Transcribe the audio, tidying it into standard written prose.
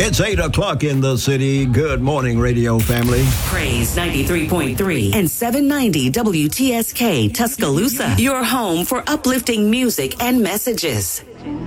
It's 8 o'clock in the city. Good morning, radio family. Praise 93.3 and 790 WTSK Tuscaloosa. Your home for uplifting music and messages.